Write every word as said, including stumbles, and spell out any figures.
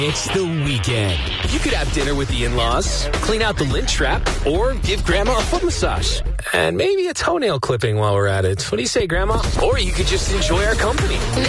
It's the weekend. You could have dinner with the in-laws, clean out the lint trap, or give Grandma a foot massage. And maybe a toenail clipping while we're at it. What do you say, Grandma? Or you could just enjoy our company.